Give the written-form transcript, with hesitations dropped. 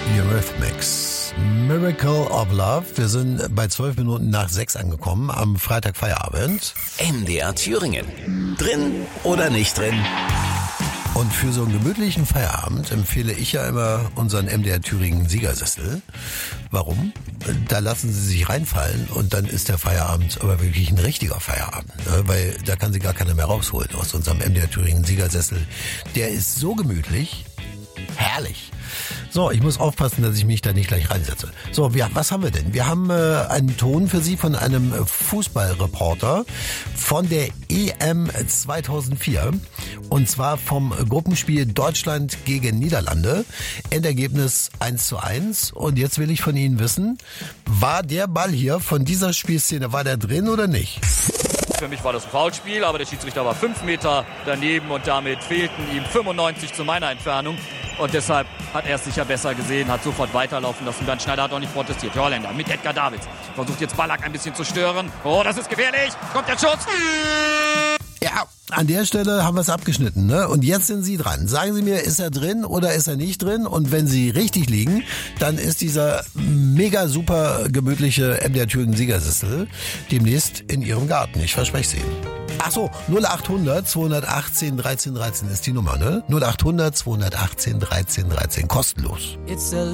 Eurythmics. Miracle of Love. Wir sind bei 12 Minuten nach 6 angekommen am Freitag Feierabend. MDR Thüringen. Drin oder nicht drin? Und für so einen gemütlichen Feierabend empfehle ich ja immer unseren MDR Thüringen Siegersessel. Warum? Da lassen Sie sich reinfallen und dann ist der Feierabend aber wirklich ein richtiger Feierabend. Ne? Weil da kann Sie gar keiner mehr rausholen aus unserem MDR Thüringen Siegersessel. Der ist so gemütlich, herrlich. So, ich muss aufpassen, dass ich mich da nicht gleich reinsetze. So, was haben wir denn? Wir haben einen Ton für Sie von einem Fußballreporter von der EM 2004. Und zwar vom Gruppenspiel Deutschland gegen Niederlande. Endergebnis 1:1. Und jetzt will ich von Ihnen wissen, war der Ball hier von dieser Spielszene, war der drin oder nicht? Für mich war das ein Foulspiel, aber der Schiedsrichter war 5 Meter daneben und damit fehlten ihm 95 zu meiner Entfernung. Und deshalb hat er es sicher besser gesehen, hat sofort weiterlaufen lassen. Bernd Schneider hat auch nicht protestiert. Die Holländer mit Edgar Davids versucht jetzt Ballack ein bisschen zu stören. Oh, das ist gefährlich. Kommt der Schuss. Ja, an der Stelle haben wir es abgeschnitten, ne? Und jetzt sind Sie dran. Sagen Sie mir, ist er drin oder ist er nicht drin? Und wenn Sie richtig liegen, dann ist dieser mega super gemütliche MDR Thüringen Siegersessel demnächst in Ihrem Garten. Ich verspreche es Ihnen. Ach so, 0800 218 13 13 ist die Nummer, ne? 0800 218 13 13, kostenlos.